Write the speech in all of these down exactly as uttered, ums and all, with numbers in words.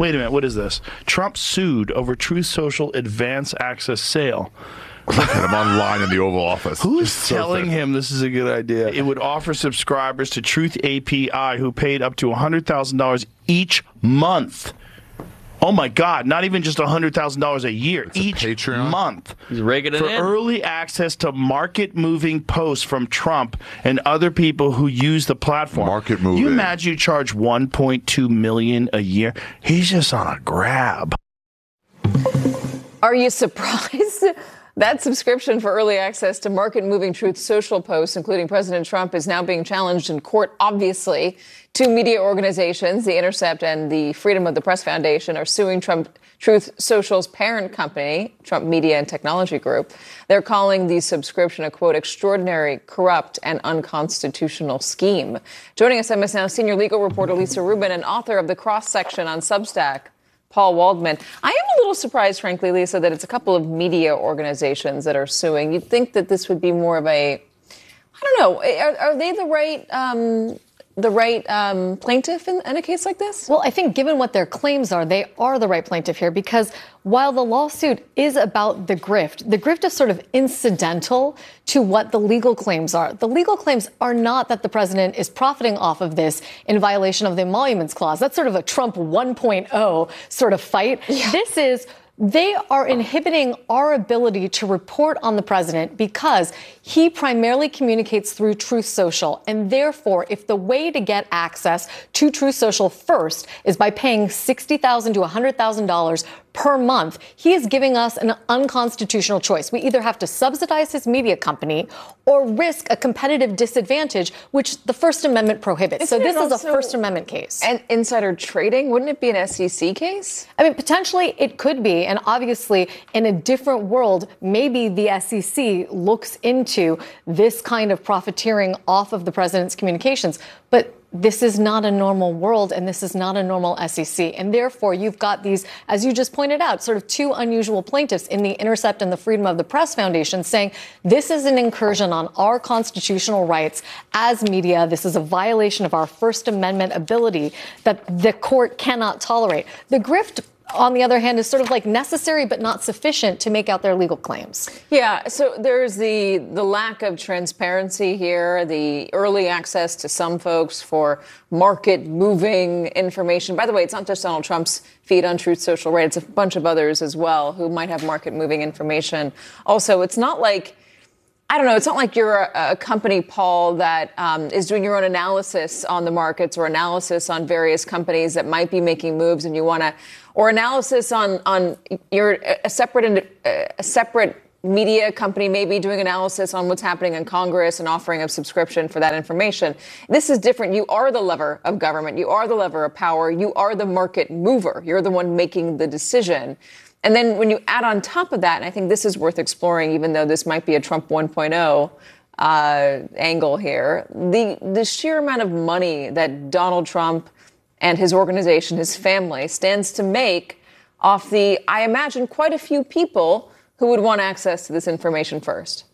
Wait a minute, what is this? Trump sued over Truth Social advance access sale. Look at him online in the Oval Office. Who's so telling fair. him this is a good idea? It would offer subscribers to Truth A P I who paid up to one hundred thousand dollars each month. Oh my God, not even just one hundred thousand dollars a year, It's a each Patreon? month. He's raking it for in. early access to market-moving posts from Trump and other people who use the platform. Market moving. You imagine you charge one point two million dollars a year? He's just on a grab. Are you surprised? That subscription for early access to market-moving Truth Social posts, including President Trump, is now being challenged in court, obviously. Two media organizations, The Intercept and the Freedom of the Press Foundation, are suing Trump Truth Social's parent company, Trump Media and Technology Group. They're calling the subscription a, quote, extraordinary, corrupt, and unconstitutional scheme. Joining us, M S Now senior legal reporter Lisa Rubin and author of The Cross Section on Substack, Paul Waldman. I am a little surprised, frankly, Lisa, that it's a couple of media organizations that are suing. You'd think that this would be more of a, I don't know, are, are they the right um, the right um, plaintiff in, in a case like this? Well, I think given what their claims are, they are the right plaintiff here, because while the lawsuit is about the grift, the grift is sort of incidental to what the legal claims are. The legal claims are not that the president is profiting off of this in violation of the Emoluments Clause. That's sort of a Trump one point oh sort of fight. Yeah. This is they are inhibiting our ability to report on the president because he primarily communicates through Truth Social. And therefore, if the way to get access to Truth Social first is by paying sixty thousand dollars to one hundred thousand dollars per month, he is giving us an unconstitutional choice. We either have to subsidize his media company or risk a competitive disadvantage, which the First Amendment prohibits. Isn't so this is a also First Amendment case. And insider trading, wouldn't it be an S E C case? I mean, potentially it could be. And obviously, in a different world, maybe the S E C looks into this kind of profiteering off of the president's communications. But this is not a normal world, and this is not a normal S E C. And therefore, you've got these, as you just pointed out, sort of two unusual plaintiffs in The Intercept and the Freedom of the Press Foundation saying this is an incursion on our constitutional rights as media. This is a violation of our First Amendment ability that the court cannot tolerate. The grift, on the other hand, is sort of like necessary but not sufficient to make out their legal claims. Yeah, so there's the the lack of transparency here, the early access to some folks for market-moving information. By the way, it's not just Donald Trump's feed on Truth Social, right? It's a bunch of others as well who might have market-moving information. Also, it's not like I don't know. It's not like you're a, a company, Paul, that um, is doing your own analysis on the markets or analysis on various companies that might be making moves, and you want to, or analysis on on your a separate a separate media company maybe doing analysis on what's happening in Congress and offering a subscription for that information. This is different. You are the lever of government. You are the lever of power. You are the market mover. You're the one making the decision. And then when you add on top of that, and I think this is worth exploring, even though this might be a Trump one point oh uh, angle here, the, the sheer amount of money that Donald Trump and his organization, his family, stands to make off the, I imagine, quite a few people who would want access to this information first.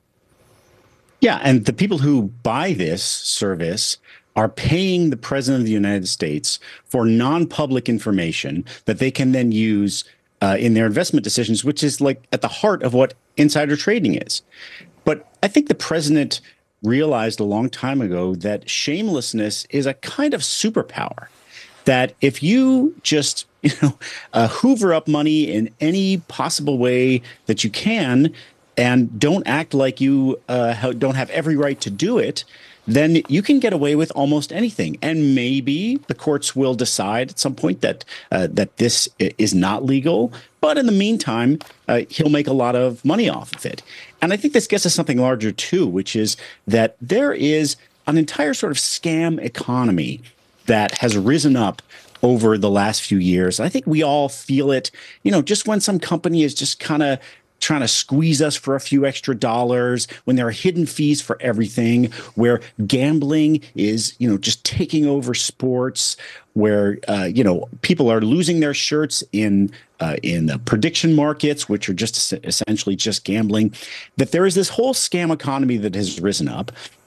Yeah, and the people who buy this service are paying the president of the United States for non-public information that they can then use Uh, in their investment decisions, which is like at the heart of what insider trading is. But I think the president realized a long time ago that shamelessness is a kind of superpower, that if you just, you know, uh, hoover up money in any possible way that you can and don't act like you uh, don't have every right to do it, then you can get away with almost anything. And maybe the courts will decide at some point that uh, that this is not legal. But in the meantime, uh, he'll make a lot of money off of it. And I think this gets us something larger, too, which is that there is an entire sort of scam economy that has risen up over the last few years. I think we all feel it, you know, just when some company is just kind of trying to squeeze us for a few extra dollars, when there are hidden fees for everything, where gambling is, you know, just taking over sports, where, uh, you know, people are losing their shirts in uh, in the prediction markets, which are just essentially just gambling, that there is this whole scam economy that has risen up.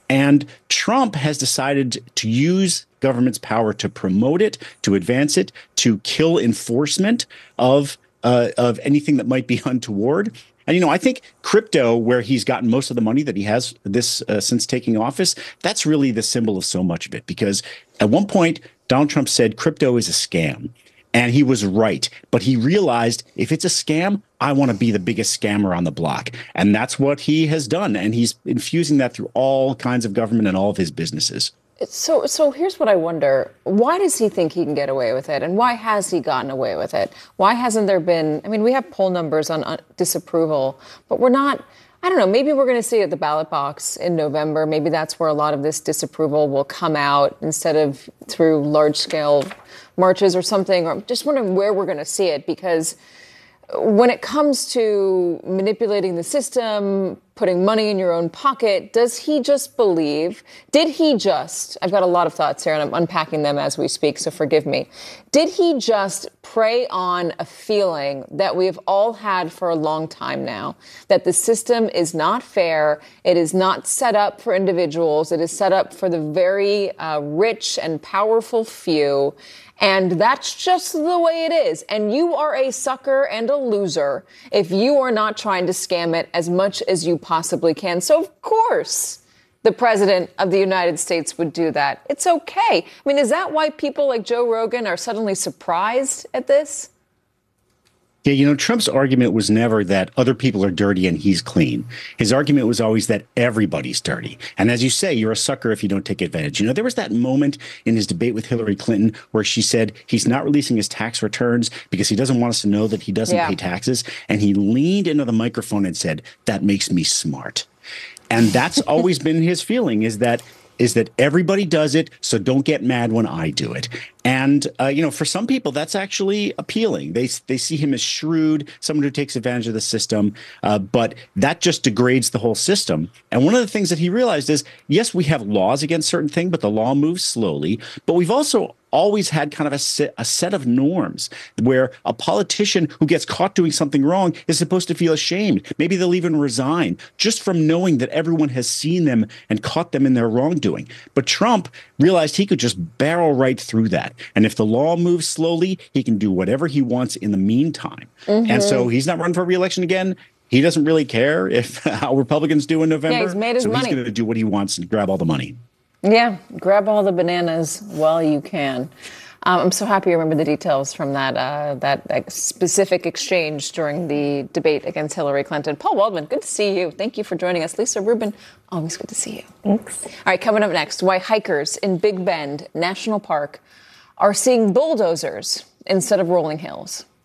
And Trump has decided to use government's power to promote it, to advance it, to kill enforcement of uh, of anything that might be untoward. And, you know, I think crypto, where he's gotten most of the money that he has this uh, since taking office, that's really the symbol of so much of it. Because at one point, Donald Trump said crypto is a scam. And he was right. But he realized if it's a scam, I want to be the biggest scammer on the block. And that's what he has done. And he's infusing that through all kinds of government and all of his businesses. So, so here's what I wonder. Why does he think he can get away with it? And why has he gotten away with it? Why hasn't there been, I mean, we have poll numbers on uh, disapproval, but we're not, I don't know, maybe we're going to see it at the ballot box in November. Maybe that's where a lot of this disapproval will come out instead of through large scale marches or something. Or I'm just wondering where we're going to see it, because when it comes to manipulating the system, putting money in your own pocket, does he just believe, did he just, I've got a lot of thoughts here and I'm unpacking them as we speak, so forgive me. Did he just prey on a feeling that we have all had for a long time now, that the system is not fair, it is not set up for individuals, it is set up for the very uh, rich and powerful few, and that's just the way it is. And you are a sucker and a loser if you are not trying to scam it as much as you possibly can. So, of course, the president of the United States would do that. It's okay. I mean, is that why people like Joe Rogan are suddenly surprised at this? Yeah, you know, Trump's argument was never that other people are dirty and he's clean. His argument was always that everybody's dirty. And as you say, you're a sucker if you don't take advantage. You know, there was that moment in his debate with Hillary Clinton where she said he's not releasing his tax returns because he doesn't want us to know that he doesn't yeah. pay taxes. And he leaned into the microphone and said, that makes me smart. And that's always been his feeling, is that is that everybody does it, so don't get mad when I do it. And, uh, you know, for some people, that's actually appealing. They they see him as shrewd, someone who takes advantage of the system, uh, but that just degrades the whole system. And one of the things that he realized is, yes, we have laws against certain things, but the law moves slowly. But we've also always had kind of a set, a set of norms where a politician who gets caught doing something wrong is supposed to feel ashamed. Maybe they'll even resign just from knowing that everyone has seen them and caught them in their wrongdoing. But Trump realized he could just barrel right through that. And if the law moves slowly, he can do whatever he wants in the meantime. Mm-hmm. And so he's not running for re-election again. He doesn't really care if how Republicans do in November. Yeah, he's made his so money. He's going to do what he wants and grab all the money. Yeah, grab all the bananas while you can. Um, I'm so happy you remember the details from that, uh, that that specific exchange during the debate against Hillary Clinton. Paul Waldman, good to see you. Thank you for joining us. Lisa Rubin, always good to see you. Thanks. All right, coming up next, why hikers in Big Bend National Park are seeing bulldozers instead of rolling hills.